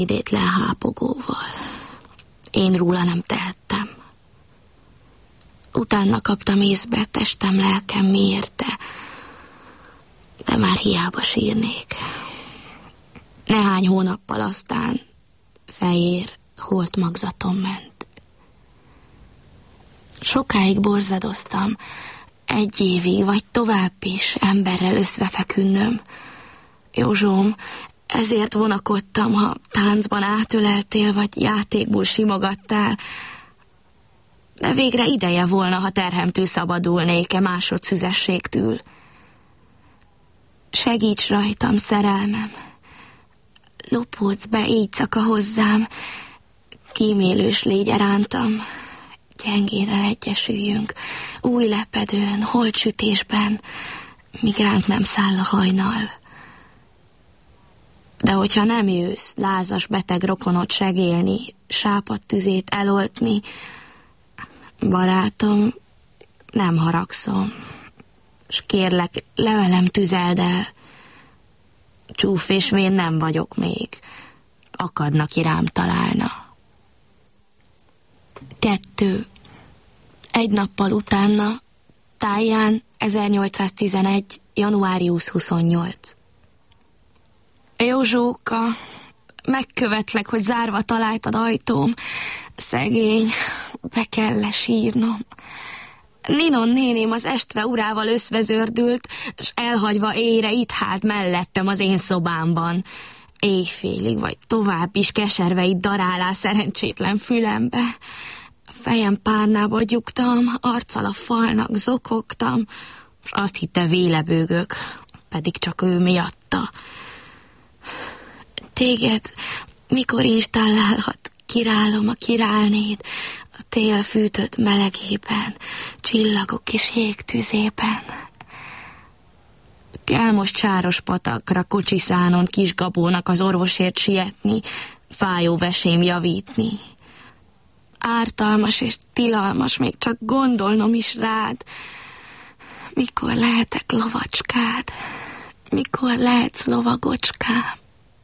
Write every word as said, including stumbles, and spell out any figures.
idétlen hápogóval. Én róla nem tehettem. Utána kaptam észbe, testem, lelkem miérte, de már hiába sírnék. Nehány hónappal aztán fehér, holt magzatom ment. Sokáig borzadoztam, egy évig, vagy tovább is emberrel összvefekünnöm. Józsóm, ezért vonakodtam, ha táncban átöleltél, vagy játékból simogattál, de végre ideje volna, ha terhemtől szabadulnék-e másodszüzességtől. Segíts rajtam, szerelmem, lopódsz be éjszaka hozzám, kímélős légy erántam, gyengéden egyesüljünk, új lepedőn, holtsütésben, míg ránk nem száll a hajnal. De hogyha nem jössz, lázas beteg rokonot segélni, sápadt tüzét eloltni, barátom, nem haragszom, s kérlek, levelem tüzeld el. Csúf és vén nem vagyok még, akadna, ki rám találna. Kettő. Egy nappal utána, Táján, ezernyolcszáztizenegy. januárius huszonnyolc. Józsóka, megkövetlek, hogy zárva találtad ajtóm. Szegény, be kell sírnom. Ninon néném az estve urával összvezördült, s elhagyva éjre itt hált mellettem az én szobámban. Éjfélig vagy tovább is keserve itt darálá szerencsétlen fülembe. Fejem párnába gyugtam, arccal a falnak zokogtam, s azt hitte vélebőgök, pedig csak ő miatta. Téged mikor instállálhat, királom, a királnéd, a tél fűtött melegében, csillagok kis jégtüzében. Kell most sáros patakra, kocsiszánon kis Gabónak az orvosért sietni, fájó vesém javítni. Ártalmas és tilalmas, még csak gondolnom is rád. Mikor lehetek lovacskád? Mikor lehetsz lovagocskám?